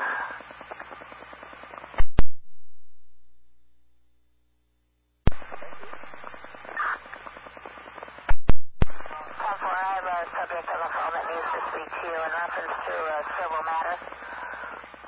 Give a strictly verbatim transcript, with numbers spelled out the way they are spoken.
ten four, I have a subject on the phone that needs to speak to you in reference to uh, civil matters.